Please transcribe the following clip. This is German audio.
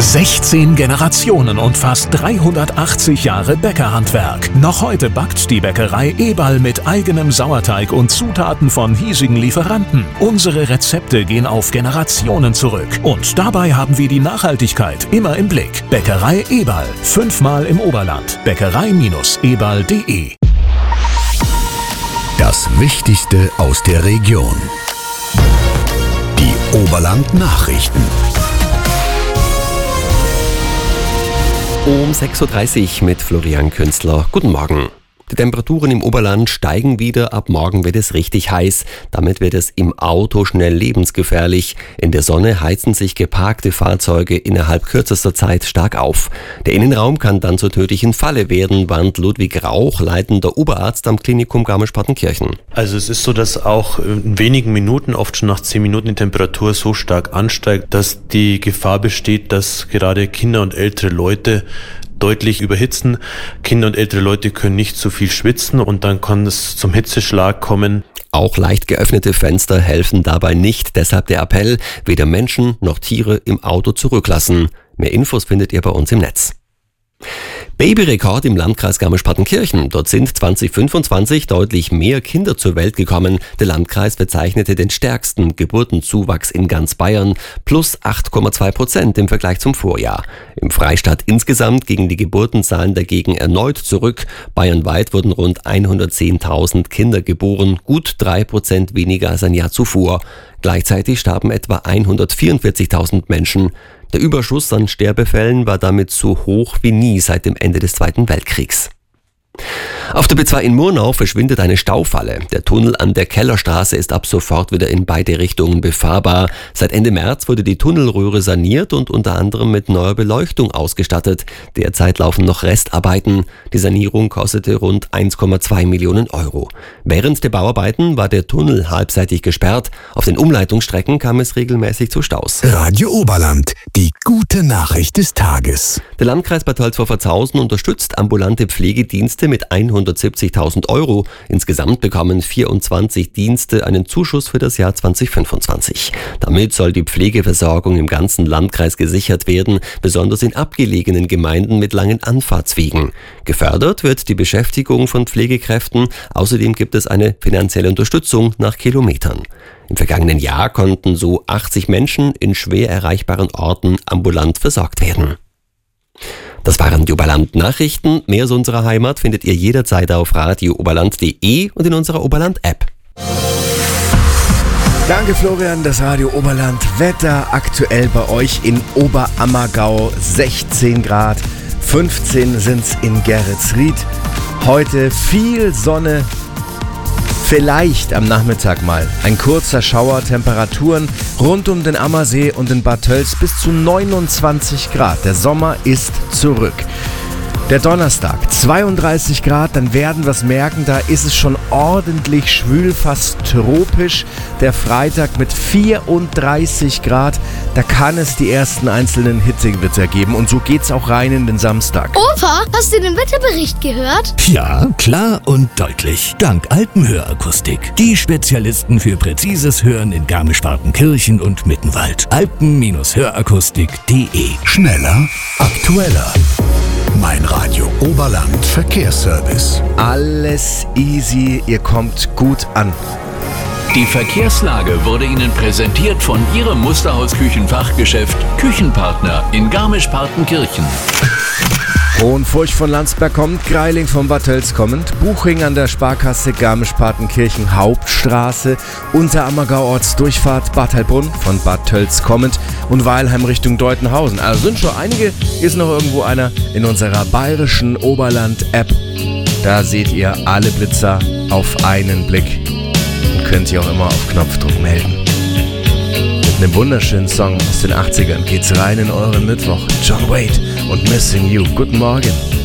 16 Generationen und fast 380 Jahre Bäckerhandwerk. Noch heute backt die Bäckerei Eberl mit eigenem Sauerteig und Zutaten von hiesigen Lieferanten. Unsere Rezepte gehen auf Generationen zurück. Und dabei haben wir die Nachhaltigkeit immer im Blick. Bäckerei Eberl. 5-mal im Oberland. Bäckerei-eberl.de. Das Wichtigste aus der Region. Die Oberland-Nachrichten. Um 6.30 Uhr mit Florian Künstler. Guten Morgen. Die Temperaturen im Oberland steigen wieder, ab morgen wird es richtig heiß. Damit wird es im Auto schnell lebensgefährlich. In der Sonne heizen sich geparkte Fahrzeuge innerhalb kürzester Zeit stark auf. Der Innenraum kann dann zur tödlichen Falle werden, warnt Ludwig Rauch, leitender Oberarzt am Klinikum Garmisch-Partenkirchen. Also es ist so, dass auch in wenigen Minuten, oft schon nach 10 Minuten, die Temperatur so stark ansteigt, dass die Gefahr besteht, dass gerade Kinder und ältere Leute deutlich überhitzen. Kinder und ältere Leute können nicht so viel schwitzen und dann kann es zum Hitzeschlag kommen. Auch leicht geöffnete Fenster helfen dabei nicht, deshalb der Appell, weder Menschen noch Tiere im Auto zurücklassen. Mehr Infos findet ihr bei uns im Netz. Babyrekord im Landkreis Garmisch-Partenkirchen. Dort sind 2025 deutlich mehr Kinder zur Welt gekommen. Der Landkreis verzeichnete den stärksten Geburtenzuwachs in ganz Bayern, plus 8,2% im Vergleich zum Vorjahr. Im Freistaat insgesamt gingen die Geburtenzahlen dagegen erneut zurück. Bayernweit wurden rund 110.000 Kinder geboren, gut 3% weniger als ein Jahr zuvor. Gleichzeitig starben etwa 144.000 Menschen. Der Überschuss an Sterbefällen war damit so hoch wie nie seit dem Ende des Zweiten Weltkriegs. Auf der B2 in Murnau verschwindet eine Staufalle. Der Tunnel an der Kellerstraße ist ab sofort wieder in beide Richtungen befahrbar. Seit Ende März wurde die Tunnelröhre saniert und unter anderem mit neuer Beleuchtung ausgestattet. Derzeit laufen noch Restarbeiten. Die Sanierung kostete rund 1,2 Millionen Euro. Während der Bauarbeiten war der Tunnel halbseitig gesperrt. Auf den Umleitungsstrecken kam es regelmäßig zu Staus. Radio Oberland, die gute Nachricht des Tages. Der Landkreis Bad Tölz-Wolfertshausen unterstützt ambulante Pflegedienste mit 170.000 Euro. Insgesamt bekommen 24 Dienste einen Zuschuss für das Jahr 2025. Damit soll die Pflegeversorgung im ganzen Landkreis gesichert werden, besonders in abgelegenen Gemeinden mit langen Anfahrtswegen. Gefördert wird die Beschäftigung von Pflegekräften. Außerdem gibt es eine finanzielle Unterstützung nach Kilometern. Im vergangenen Jahr konnten so 80 Menschen in schwer erreichbaren Orten ambulant versorgt werden. Das waren die Oberland-Nachrichten. Mehr aus unserer Heimat findet ihr jederzeit auf radiooberland.de und in unserer Oberland-App. Danke Florian, das Radio Oberland. Wetter aktuell bei euch in Oberammergau 16 Grad, 15 sind's in Geretsried. Heute viel Sonne. Vielleicht am Nachmittag mal ein kurzer Schauer, Temperaturen rund um den Ammersee und in Bad Tölz bis zu 29 Grad. Der Sommer ist zurück. Der Donnerstag 32 Grad, dann werden wir es merken, da ist es schon ordentlich schwül, fast tropisch. Der Freitag mit 34 Grad, da kann es die ersten einzelnen Hitzegewitter geben und so geht's auch rein in den Samstag. Opa, hast du den Wetterbericht gehört? Ja, klar und deutlich. Dank Alpenhörakustik. Die Spezialisten für präzises Hören in Garmisch-Partenkirchen und Mittenwald. Alpen-Hörakustik.de. Schneller, aktueller. Mein Radio Oberland Verkehrsservice. Alles easy, ihr kommt gut an. Die Verkehrslage wurde Ihnen präsentiert von Ihrem Musterhaus-Küchenfachgeschäft Küchenpartner in Garmisch-Partenkirchen. Hohenfurcht von Landsberg kommt, Greiling von Bad Tölz kommend, Buching an der Sparkasse Garmisch-Partenkirchen Hauptstraße, Unterammergau Ortsdurchfahrt Bad Heilbrunn von Bad Tölz kommend und Weilheim Richtung Deutenhausen. Also sind schon einige, ist noch irgendwo einer in unserer bayerischen Oberland-App. Da seht ihr alle Blitzer auf einen Blick und könnt ihr auch immer auf Knopfdruck melden. Mit einem wunderschönen Song aus den 80ern geht's rein in euren Mittwoch. John Wade und Missing You. Guten Morgen.